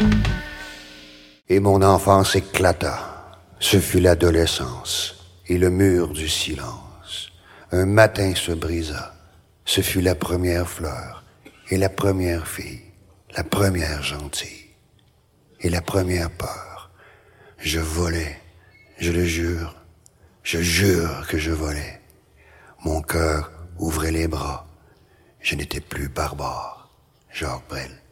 Et mon enfance éclata. Ce fut l'adolescence et le mur du silence. Un matin se brisa. Ce fut la première fleur et la première fille, la première gentille et la première peur. Je volais, je le jure, je jure que je volais. Mon cœur ouvrait les bras. Je n'étais plus barbare. Jacques Brel.